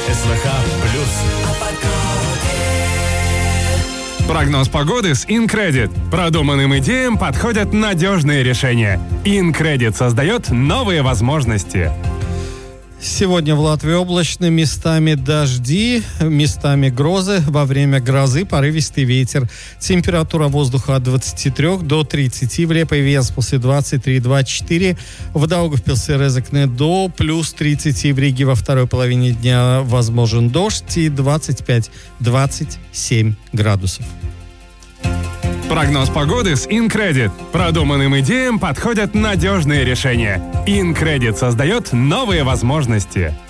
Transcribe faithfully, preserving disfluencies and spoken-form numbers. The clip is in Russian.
СВХ плюс. Прогноз погоды с InCredit. Продуманным идеям подходят надежные решения. InCredit создает новые возможности. Сегодня в Латвии облачно, местами дожди, местами грозы. Во время грозы порывистый ветер. Температура воздуха от двадцати трёх до тридцати. В Лепой Венспилсе двадцать три - двадцать четыре. В Даугавпилсе Резекне до плюс тридцати. В Риге во второй половине дня возможен дождь и двадцать пять - двадцать семь градусов. Прогноз погоды с InCredit. Продуманным идеям подходят надежные решения. InCredit создает новые возможности.